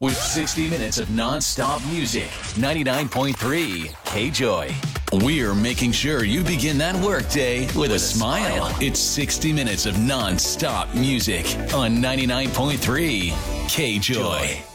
with 60 minutes of non-stop music. 99.3 K-Joy. We're making sure you begin that workday with a smile. It's 60 minutes of non-stop music on 99.3 K-Joy.